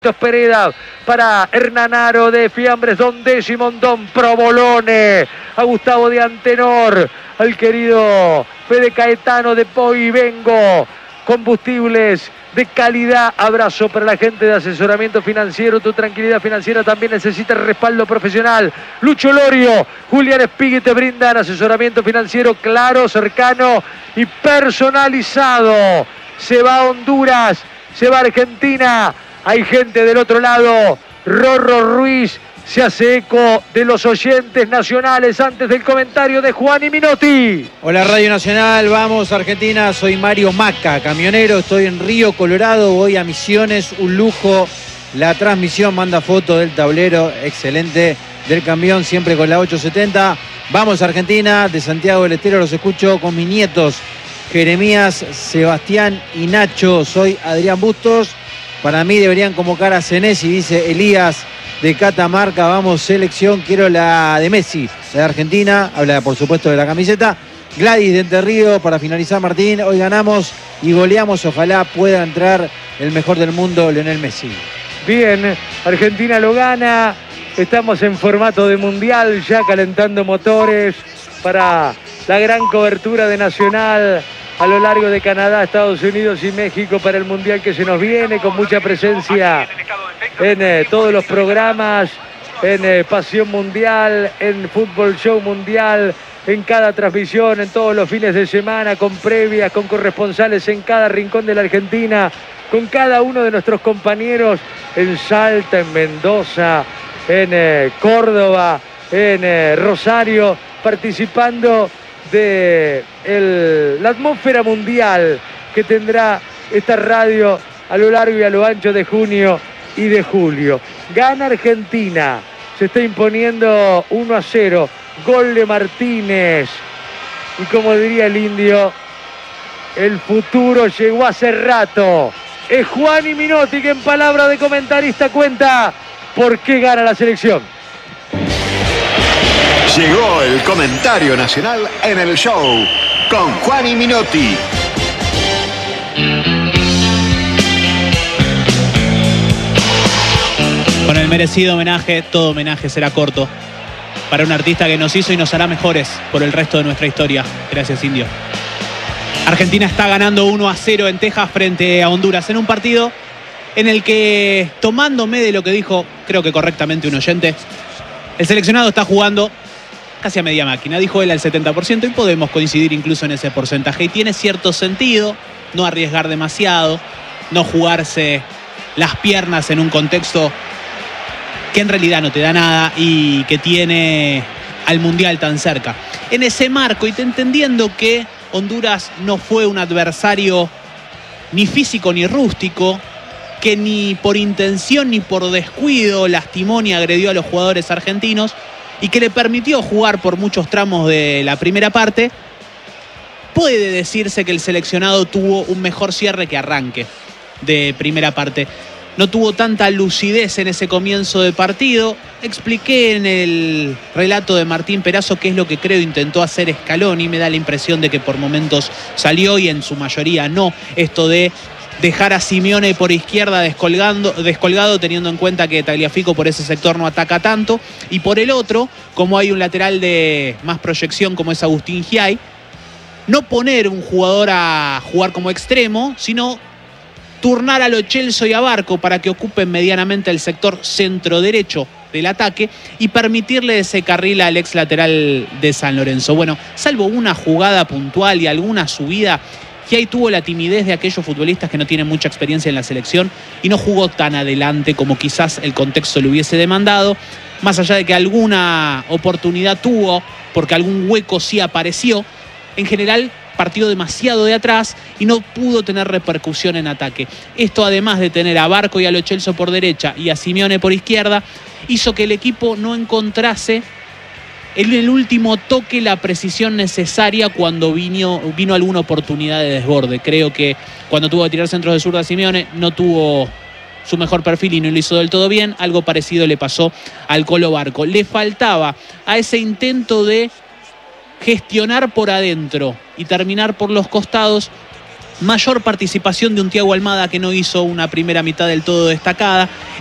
Pereda para Hernanaro de Fiambres, Don Décimo, Don Provolone, a Gustavo de Antenor, al querido Fede Caetano de Poi Vengo, combustibles de calidad. Abrazo para la gente de asesoramiento financiero. Tu tranquilidad financiera también necesita respaldo profesional. Lucho Lorio, Julián Espigui te brindan asesoramiento financiero claro, cercano y personalizado. Se va a Honduras, se va a Argentina. Hay gente del otro lado. Rorro Ruiz se hace eco de los oyentes nacionales antes del comentario de Juan y Minotti. Hola Radio Nacional, vamos Argentina, soy Mario Maca, camionero, estoy en Río Colorado, voy a Misiones, un lujo. La transmisión manda foto del tablero, excelente, del camión, siempre con la 870. Vamos Argentina, de Santiago del Estero los escucho con mis nietos Jeremías, Sebastián y Nacho. Soy Adrián Bustos. Para mí deberían convocar a Senesi, dice Elías de Catamarca. Vamos, selección, quiero la de Messi, la de Argentina. Habla, por supuesto, de la camiseta. Gladys de Entre Ríos, para finalizar, Martín. Hoy ganamos y goleamos. Ojalá pueda entrar el mejor del mundo, Lionel Messi. Bien, Argentina lo gana. Estamos en formato de mundial, ya calentando motores para la gran cobertura de Nacional a lo largo de Canadá, Estados Unidos y México para el Mundial que se nos viene, con mucha presencia en todos los programas, en Pasión Mundial, en Fútbol Show Mundial, en cada transmisión, en todos los fines de semana, con previas, con corresponsales en cada rincón de la Argentina, con cada uno de nuestros compañeros en Salta, en Mendoza, en Córdoba, en Rosario, participando de la atmósfera mundial que tendrá esta radio a lo largo y a lo ancho de junio y de julio. Gana Argentina, se está imponiendo 1-0, gol de Martínez. Y como diría el indio, el futuro llegó hace rato. Es Juan y Minotti que en palabra de comentarista cuenta por qué gana la selección. Llegó el comentario nacional en el show con Juan y Minotti. Con el merecido homenaje, todo homenaje será corto para un artista que nos hizo y nos hará mejores por el resto de nuestra historia. Gracias, Indio. Argentina está ganando 1-0 en Texas frente a Honduras en un partido en el que, tomándome de lo que dijo, creo que correctamente un oyente, el seleccionado está jugando casi a media máquina, dijo él al 70%, y podemos coincidir incluso en ese porcentaje. Y tiene cierto sentido no arriesgar demasiado, no jugarse las piernas en un contexto que en realidad no te da nada y que tiene al Mundial tan cerca. En ese marco, y entendiendo que Honduras no fue un adversario ni físico ni rústico, que ni por intención ni por descuido lastimó ni agredió a los jugadores argentinos, y que le permitió jugar por muchos tramos de la primera parte, puede decirse que el seleccionado tuvo un mejor cierre que arranque de primera parte. No tuvo tanta lucidez en ese comienzo de partido. Expliqué en el relato de Martín Perazo qué es lo que creo intentó hacer Scaloni. Me da la impresión de que por momentos salió y en su mayoría no. Esto de dejar a Simeone por izquierda descolgado, teniendo en cuenta que Tagliafico por ese sector no ataca tanto. Y por el otro, como hay un lateral de más proyección como es Agustín Giai, no poner un jugador a jugar como extremo, sino turnar a Lo Celso y a Barco para que ocupen medianamente el sector centro-derecho del ataque y permitirle ese carril al ex lateral de San Lorenzo. Bueno, salvo una jugada puntual y alguna subida, que ahí tuvo la timidez de aquellos futbolistas que no tienen mucha experiencia en la selección y no jugó tan adelante como quizás el contexto le hubiese demandado, más allá de que alguna oportunidad tuvo, porque algún hueco sí apareció. En general partió demasiado de atrás y no pudo tener repercusión en ataque. Esto, además de tener a Barco y a Lo Celso por derecha y a Simeone por izquierda, hizo que el equipo no encontrase en el último toque la precisión necesaria cuando vino alguna oportunidad de desborde. Creo que cuando tuvo que tirar centros de zurda Simeone no tuvo su mejor perfil y no lo hizo del todo bien. Algo parecido le pasó al Colo Barco. Le faltaba a ese intento de gestionar por adentro y terminar por los costados mayor participación de un Thiago Almada que no hizo una primera mitad del todo destacada.